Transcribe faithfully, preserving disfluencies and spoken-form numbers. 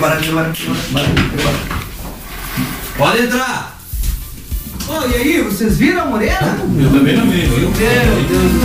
bora, bora, bora, bora. Pode entrar! Oh, e aí, vocês viram a morena? Eu também não vi. Meu Deus.